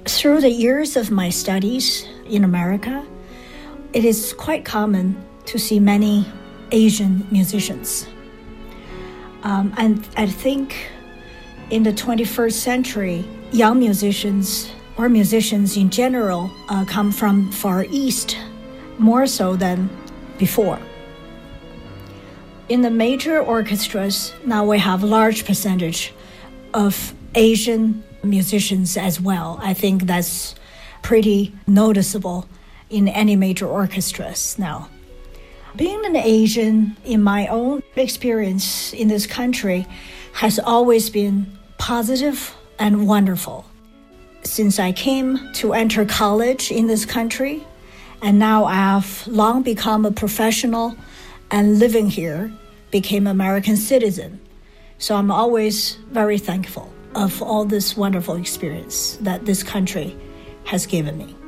Through the years of my studies in America, it is quite common to see many Asian musicians. And I think in the 21st century, young musicians or musicians in general come from Far East more so than before. In the major orchestras, now we have a large percentage of Asian musicians as well. I think that's pretty noticeable in any major orchestras now. Being an Asian, in my own experience in this country, has always been positive and wonderful. Since I came to enter college in this country, and now I have long become a professional and living here, became American citizen. So I'm always very thankful of all this wonderful experience that this country has given me.